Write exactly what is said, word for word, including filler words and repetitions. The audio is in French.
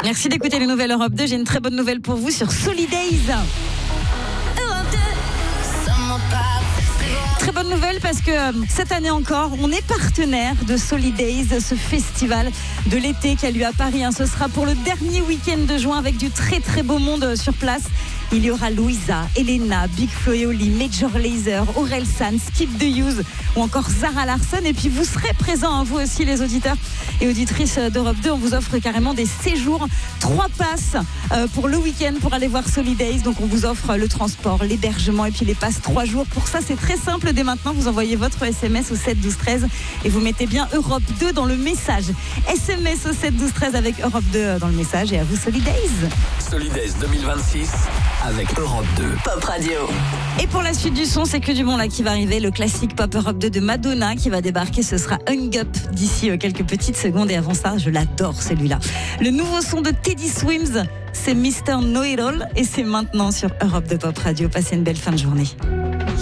Merci d'écouter les nouvelles Europe deux. J'ai une très bonne nouvelle pour vous sur Solidays. Très bonne nouvelle parce que euh, cette année encore, on est partenaire de Solidays, ce festival de l'été qui a lieu à Paris. Hein. Ce sera pour le dernier week-end de juin avec du très très beau monde sur place. Il y aura Louisa, Elena, Big Flo et Oli, Major Lazer, Orelsan, Skip the Use ou encore Zara Larsson. Et puis vous serez présents, hein, vous aussi les auditeurs et auditrices d'Europe deux. On vous offre carrément des séjours, trois passes euh, pour le week-end pour aller voir Solidays. Donc on vous offre le transport, l'hébergement et puis les passes trois jours. Pour ça, c'est très simple. Dès maintenant, vous envoyez votre S M S au sept douze treize et vous mettez bien Europe deux dans le message. S M S au sept douze treize avec Europe deux dans le message et à vous Solidays. Solidays deux mille vingt-six avec Europe deux. Pop Radio. Et pour la suite du son, c'est que du bon là qui va arriver. Le classique Pop Europe deux de Madonna qui va débarquer. Ce sera Hung Up d'ici quelques petites secondes. Et avant ça, je l'adore celui-là. Le nouveau son de Teddy Swims, c'est Mister Know It All. Et c'est maintenant sur Europe deux Pop Radio. Passez une belle fin de journée.